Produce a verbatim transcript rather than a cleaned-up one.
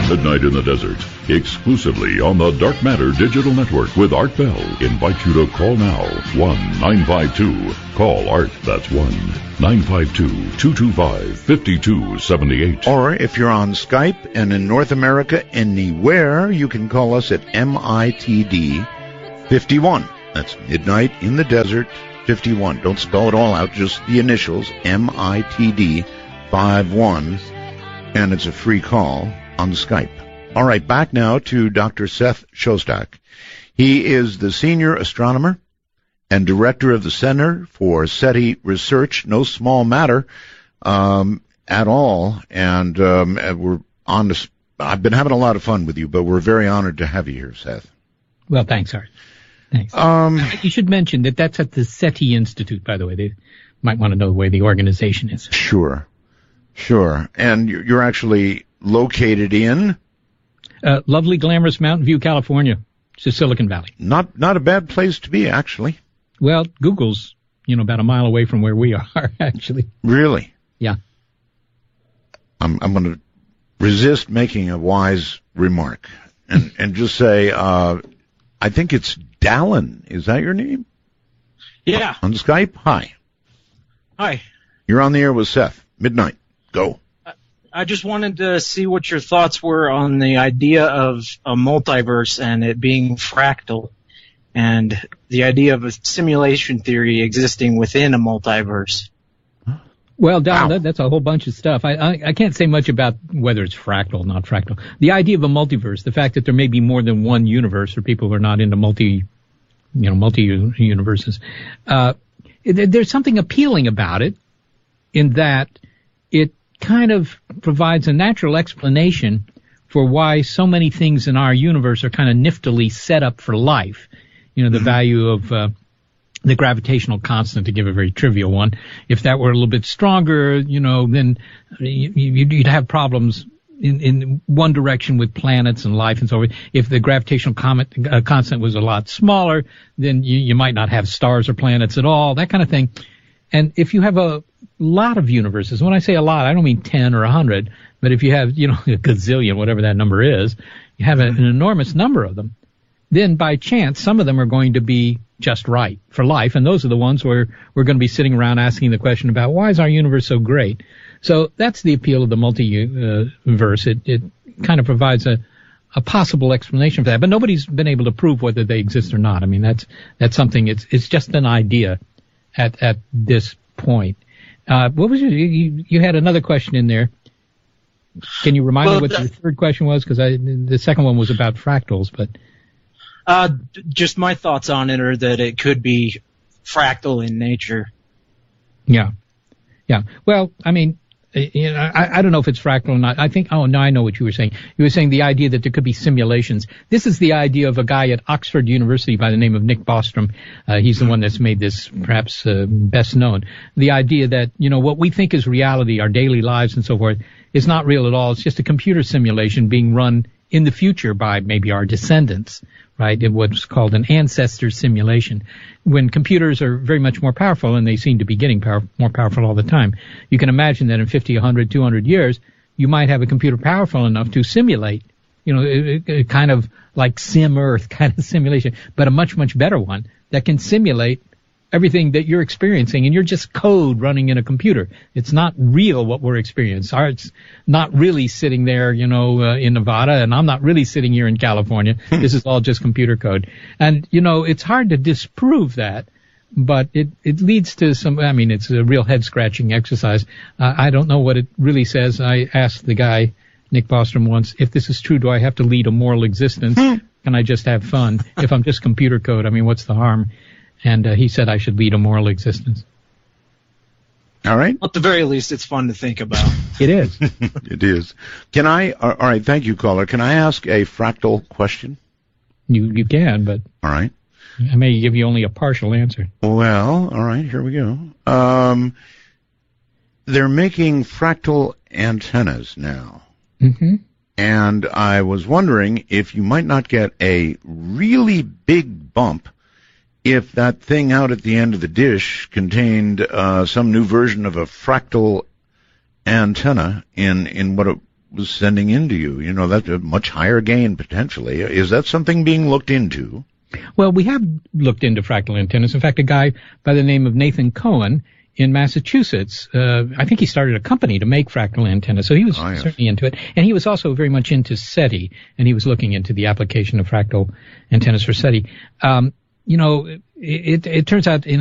Midnight in the Desert, exclusively on the Dark Matter Digital Network with Art Bell. Invite you to call now, one nine five two, call Art, that's one nine five two, two two five, five two seven eight. Or if you're on Skype and in North America, anywhere, you can call us at M I T D fifty-one. That's Midnight in the Desert fifty-one. Don't spell it all out, just the initials, M I T D fifty-one, and it's a free call on Skype. All right, back now to Doctor Seth Shostak. He is the senior astronomer and director of the Center for SETI Research, no small matter um, at all, and um, we're on this. I've been having a lot of fun with you, but we're very honored to have you here, Seth. Well, thanks, Art. Thanks. Um, you should mention that that's at the SETI Institute, by the way. They might want to know where the organization is. Sure, sure. And you're actually located in? Uh, lovely, glamorous Mountain View, California. It's the Silicon Valley. Not not a bad place to be, actually. Well, Google's, you know, about a mile away from where we are, actually. Really? Yeah. I'm I'm going to resist making a wise remark and, and just say, uh, I think it's Dallin. Is that your name? Yeah. On Skype? Hi. Hi. You're on the air with Seth. Midnight. Go. I just wanted to see what your thoughts were on the idea of a multiverse and it being fractal, and the idea of a simulation theory existing within a multiverse. Well, Don, that, that's a whole bunch of stuff. I, I I can't say much about whether it's fractal or not fractal. The idea of a multiverse, the fact that there may be more than one universe for people who are not into multi, you know, multi-universes, uh, there's something appealing about it in that it kind of provides a natural explanation for why so many things in our universe are kind of niftily set up for life. You know, the value of uh, the gravitational constant, to give a very trivial one. If that were a little bit stronger, you know, then you'd have problems in, in one direction with planets and life and so forth. If the gravitational comet, uh, constant was a lot smaller, then you, you might not have stars or planets at all, that kind of thing. And if you have a lot of universes, when I say a lot, I don't mean ten or a hundred, but if you have, you know, a gazillion, whatever that number is, you have a, an enormous number of them, then by chance, some of them are going to be just right for life, and those are the ones where we're going to be sitting around asking the question about why is our universe so great? So that's the appeal of the multiverse. It, it kind of provides a, a possible explanation for that, but nobody's been able to prove whether they exist or not. I mean, that's that's something. It's it's just an idea at at this point. Uh, what was your, you? You had another question in there. Can you remind well, me what the third question was? Because I the second one was about fractals, but. Uh, just my thoughts on it are that it could be fractal in nature. Yeah. Yeah. Well, I mean, you know, I, I don't know if it's fractal or not. I think, oh, no, I know what you were saying. You were saying the idea that there could be simulations. This is the idea of a guy at Oxford University by the name of Nick Bostrom. Uh, he's the one that's made this perhaps uh, best known. The idea that, you know, what we think is reality, our daily lives and so forth, is not real at all. It's just a computer simulation being run in the future by maybe our descendants, right? In what's called an ancestor simulation. When computers are very much more powerful, and they seem to be getting power, more powerful all the time, you can imagine that in fifty, one hundred, two hundred years, you might have a computer powerful enough to simulate, you know, a, a kind of like Sim Earth kind of simulation, but a much, much better one that can simulate everything that you're experiencing, and you're just code running in a computer. It's not real what we're experiencing. Art's not really sitting there, you know, uh, in Nevada, and I'm not really sitting here in California. This is all just computer code. And, you know, it's hard to disprove that, but it, it leads to some, I mean, it's a real head-scratching exercise. Uh, I don't know what it really says. I asked the guy, Nick Bostrom, once, if this is true, do I have to lead a moral existence? Can I just have fun? If I'm just computer code, I mean, what's the harm? And uh, he said I should lead a moral existence. All right. At the very least, it's fun to think about. It is. It is. Can I, all right, thank you, caller. Can I ask a fractal question? You you can, but all right. I may give you only a partial answer. Well, all right, here we go. Um, they're making fractal antennas now. Mm-hmm. And I was wondering if you might not get a really big bump if that thing out at the end of the dish contained uh, some new version of a fractal antenna in, in what it was sending into you. You know, that's a much higher gain potentially. Is that something being looked into? Well, we have looked into fractal antennas. In fact, a guy by the name of Nathan Cohen in Massachusetts, uh, I think he started a company to make fractal antennas, so he was oh, yes. certainly into it. And he was also very much into SETI, and he was looking into the application of fractal antennas for SETI. Um, you know, it, it, it turns out in